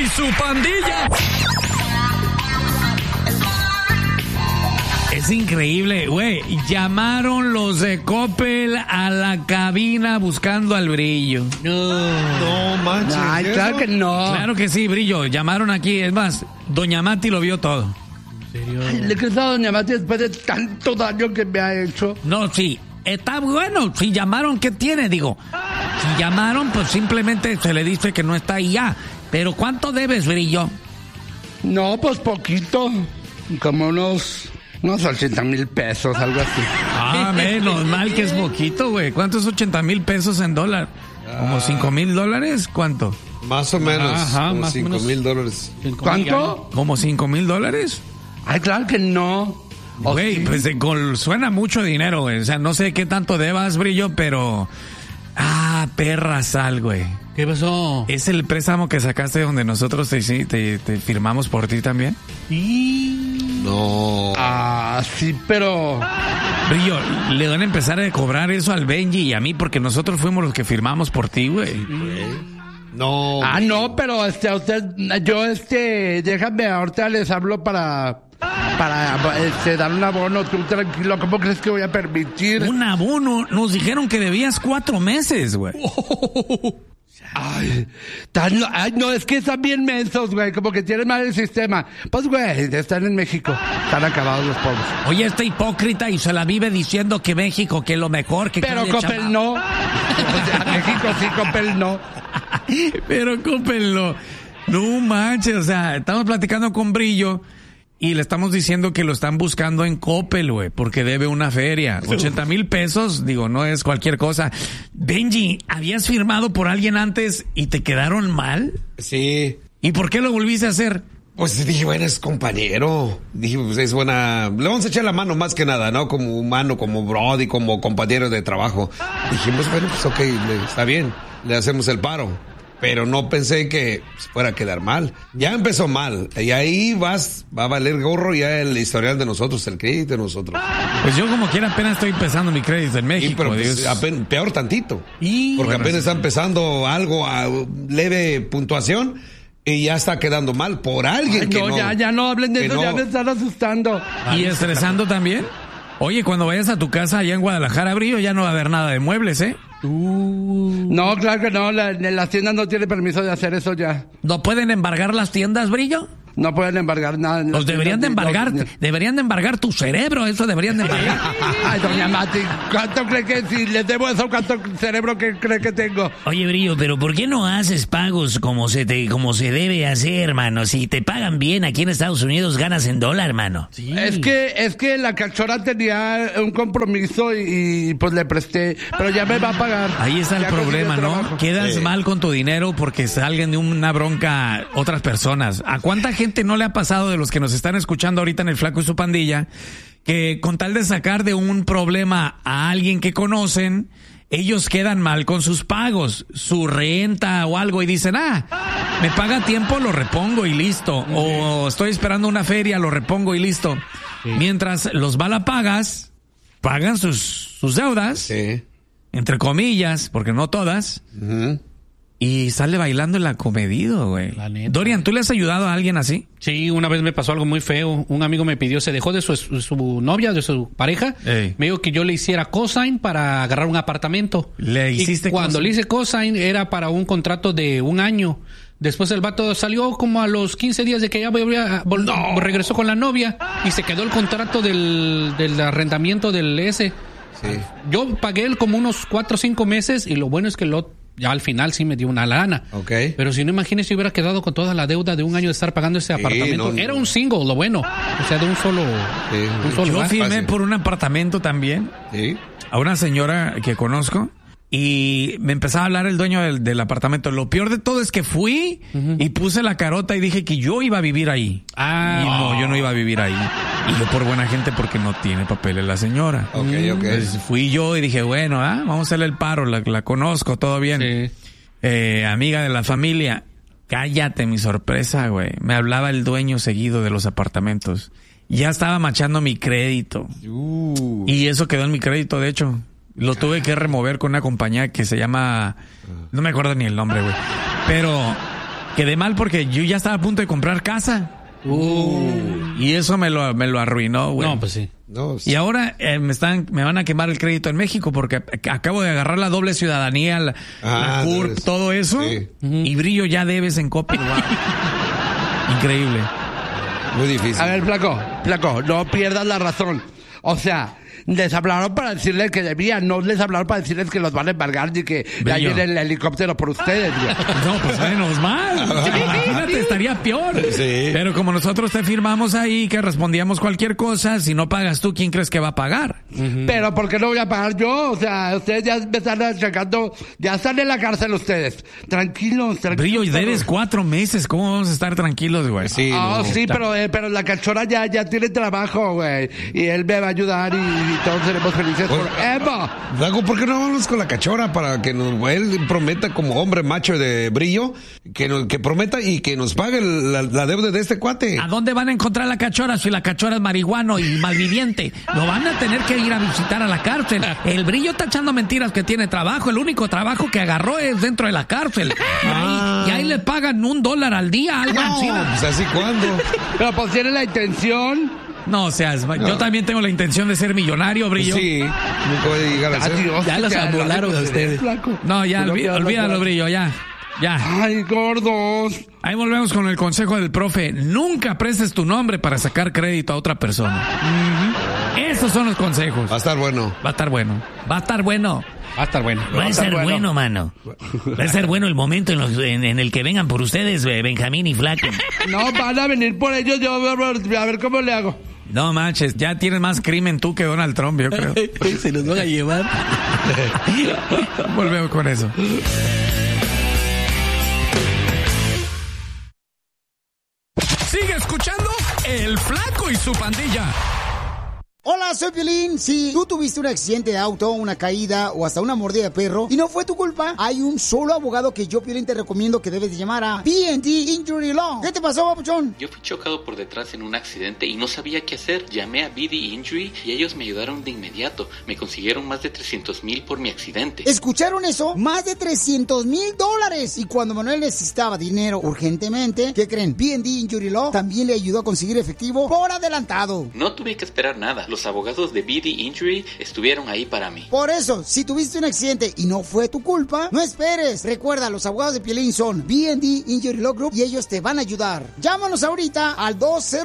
y su pandilla. Es increíble, güey. Llamaron los de Coppel a la cabina buscando al Brillo. No manches. Ay, claro que no. Claro que sí, Brillo. Llamaron aquí. Es más, Doña Mati lo vio todo. Ay, ¿le crees a Doña Mati después de tanto daño que me ha hecho? No, sí. Está bueno. Si llamaron, ¿qué tiene? Digo, si llamaron, pues simplemente se le dice que no está ahí ya. Pero ¿cuánto debes, Brillo? No, pues poquito. Como unos 80,000 pesos, algo así. Ah, menos mal que es poquito, güey. ¿Cuánto es 80,000 pesos en dólar? ¿Como $5,000? ¿Cuánto? Más o menos. Ajá, como más o menos. $5,000. ¿Cuánto? ¿Como $5,000? Ay, claro que no. Güey, sí? pues suena mucho dinero, güey. O sea, no sé qué tanto debas, Brillo, pero... Ah, perra sal, güey. ¿Qué pasó? ¿Es el préstamo que sacaste donde nosotros te firmamos por ti también? No. Ah, sí, pero... Brillo, le van a empezar a cobrar eso al Benji y a mí porque nosotros fuimos los que firmamos por ti, güey. No. Ah, no, pero a usted, déjame, ahorita les hablo para dar un abono. Tú tranquilo, ¿cómo crees que voy a permitir? Un abono, nos dijeron que debías 4 meses, güey. Ay, no, es que están bien mensos, güey, como que tienen mal el sistema. Pues, güey, están en México, están acabados los pobres. Oye, este hipócrita y se la vive diciendo que México, que lo mejor, que... Pero cada Coppel chava- no. A México sí, Coppel no. Pero Coppel no. No manches, o sea, estamos platicando con Brillo y le estamos diciendo que lo están buscando en Coppel, güey, porque debe una feria. 80,000 pesos, digo, no es cualquier cosa. Benji, ¿habías firmado por alguien antes y te quedaron mal? Sí. ¿Y por qué lo volviste a hacer? Pues dije, bueno, es compañero. Dije, pues es buena. Le vamos a echar la mano más que nada, ¿no? Como humano, como brody, como compañero de trabajo. Dijimos, bueno, pues ok, está bien. Le hacemos el paro. Pero no pensé que fuera a quedar mal. Ya empezó mal. Y ahí va a valer gorro ya el historial de nosotros, el crédito de nosotros. Pues yo como quiera apenas estoy empezando mi crédito en Sí, México. pero pues, Dios. peor tantito. Y Porque bueno, apenas está empezando algo a leve puntuación y ya está quedando mal por alguien Ay, que no, no. ya no hablen de que eso, no. ya me están asustando. ¿Y estresando también? Oye, cuando vayas a tu casa allá en Guadalajara, Brillo, ya no va a haber nada de muebles, ¿eh? No, claro que no, las tiendas no tienen permiso de hacer eso ya. ¿No pueden embargar las tiendas, Brillo? No pueden embargar nada. Los deberían de embargar, deberían de embargar tu cerebro, eso deberían de embargar. Ay, doña Mati, ¿cuánto cree que si les debo eso, cuánto cerebro que cree que tengo? Oye, Brillo, pero ¿por qué no haces pagos como se debe hacer, hermano? Si te pagan bien aquí en Estados Unidos, ganas en dólar, hermano. Sí. Es que la cachorra tenía un compromiso y pues le presté, pero ya me va a pagar. Ahí está el Ya conseguí problema, el ¿no? trabajo. Quedas mal con tu dinero porque salgan de una bronca otras personas. ¿A cuánta gente no le ha pasado de los que nos están escuchando ahorita en El Flaco y su Pandilla que con tal de sacar de un problema a alguien que conocen, ellos quedan mal con sus pagos, su renta o algo y dicen, me paga a tiempo, lo repongo y listo. O estoy esperando una feria, lo repongo y listo. Sí. Mientras los balapagas pagan sus deudas, Sí. entre comillas, porque no todas, y sale bailando el acomedido, güey. Dorian, ¿tú le has ayudado a alguien así? Sí, una vez me pasó algo muy feo. Un amigo me pidió, se dejó de su novia, de su pareja. Ey. Me dijo que yo le hiciera cosign para agarrar un apartamento. ¿Le hiciste cuando cosign? le hice cosign era para un contrato de 1 año. Después el vato salió como a los 15 días de que ya regresó con la novia y se quedó el contrato del arrendamiento del S. Sí. Yo pagué como unos 4 o 5 meses y lo bueno es que ya al final sí me dio una lana. Ok. Pero si no, imagínese si hubiera quedado con toda la deuda de 1 año de estar pagando ese apartamento. no. Era un single, lo bueno. O sea, de un solo... Yo gasto. firmé fácil. por un apartamento también Sí. a una señora que conozco y me empezaba a hablar el dueño del apartamento. Lo peor de todo es que fui y puse la carota y dije que yo iba a vivir ahí. Y no, yo no iba a vivir ahí. Y yo por buena gente porque no tiene papeles la señora. Ok. Entonces fui yo y dije, bueno, vamos a hacerle el paro, la conozco, todo bien. Sí. Amiga de la familia. Cállate, mi sorpresa, güey. Me hablaba el dueño seguido de los apartamentos. Ya estaba machando mi crédito. Y eso quedó en mi crédito, de hecho. Lo tuve que remover con una compañía que se llama... No me acuerdo ni el nombre, güey. Pero quedé mal porque yo ya estaba a punto de comprar casa. Y eso me lo arruinó, güey. No, pues sí. No, Y ahora me van a quemar el crédito en México porque acabo de agarrar la doble ciudadanía, la CURP, debes. todo eso. Sí. Y Brillo ya debes en Coppel. Increíble. muy difícil. A ver, flaco, no pierdas la razón. O sea, les hablaron para decirles que debían, no les hablaron para decirles que los van a embargar ni que ya Brillo. viene el helicóptero por ustedes, güey. No, pues menos mal. Imagínate, estaría peor. Sí. Pero como nosotros te firmamos ahí que respondíamos cualquier cosa, si no pagas tú, ¿quién crees que va a pagar? Pero ¿por qué no voy a pagar yo? O sea, ustedes ya me están achacando, ya están en la cárcel ustedes. Tranquilos. Brillo, y debes 4 meses. ¿Cómo vamos a estar tranquilos, güey? Sí, no. Sí, pero la cachora ya tiene trabajo, güey. Y él me va a ayudar y todos seremos felices forever. Dago, ¿por qué no vamos con la cachora para que él prometa como hombre macho de Brillo que prometa y que nos pague la deuda de este cuate? ¿A dónde van a encontrar la cachora si la cachora es marihuano y malviviente? Lo van a tener que ir a visitar a la cárcel. El Brillo está echando mentiras que tiene trabajo. El único trabajo que agarró es dentro de la cárcel. Y ahí le pagan $1 al día, algo así. Pues así cuándo. Pero pues tiene la intención. No seas, yo también tengo la intención de ser millonario, Brillo. Sí, no puede llegar a ser. Adiós, Ya los amolaron a ustedes. flaco. No, ya, No pierdas la olvídalo, razón. Brillo, ya. Ay, gordos. Ahí volvemos con el consejo del profe. Nunca prestes tu nombre para sacar crédito a otra persona. Esos son los consejos. Va a estar bueno. Va a estar bueno. Va a estar bueno. Va a estar bueno. Va a ser bueno, mano. Va a ser bueno el momento en el que vengan por ustedes, Benjamín y Flaco. No, van a venir por ellos. Yo a ver cómo le hago. No manches, ya tienes más crimen tú que Donald Trump, yo creo. Se los van a llevar. Volvemos con eso. Sigue escuchando El Flaco y su pandilla. Hola, soy Piolín. Si tú tuviste un accidente de auto, una caída o hasta una mordida de perro y no fue tu culpa, hay un solo abogado que yo, Piolín, te recomiendo que debes de llamar a B&D Injury Law. ¿Qué te pasó, papuchón? Yo fui chocado por detrás en un accidente y no sabía qué hacer. Llamé a BD Injury y ellos me ayudaron de inmediato. Me consiguieron más de $300,000 por mi accidente. ¿Escucharon eso? Más de $300,000. Y cuando Manuel necesitaba dinero urgentemente, ¿qué creen? B&D Injury Law también le ayudó a conseguir efectivo por adelantado. No tuve que esperar nada. Los abogados de BD Injury estuvieron ahí para mí. Por eso, si tuviste un accidente y no fue tu culpa, no esperes. Recuerda, los abogados de Piolín son B&D Injury Law Group y ellos te van a ayudar. Llámanos ahorita al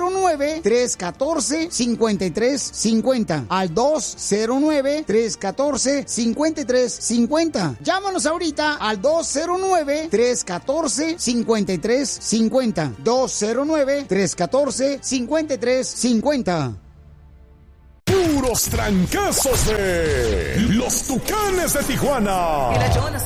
209-314-5350. Al 209-314-5350. Llámanos ahorita al 209-314-5350. 209-314-5350. Puros trancazos de los Tucanes de Tijuana.